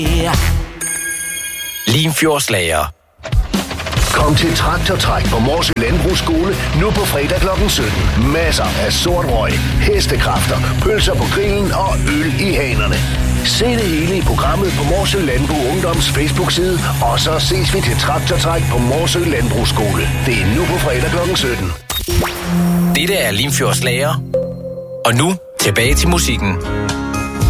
Limfjordslager. Kom til Traktortræk på Morsø Landbrugsskole nu på fredag kl. 17. Masser af sort røg, hestekræfter, pølser på grillen og øl i hanerne. Se det hele i programmet på Morsø Landbrug Ungdoms Facebook-side, og så ses vi til Traktortræk på Morsø Landbrugsskole. Det er nu på fredag kl. 17. Dette er Limfjordslager. Og nu tilbage til musikken.